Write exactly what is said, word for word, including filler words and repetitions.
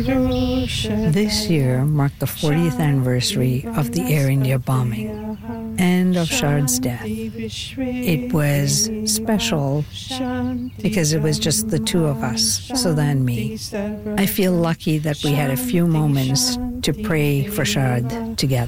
This year marked the fortieth anniversary of the Air India bombing and of Shard's death. It was special because it was just the two of us, Sudha and me. I feel lucky that we had a few moments to pray for Shard together.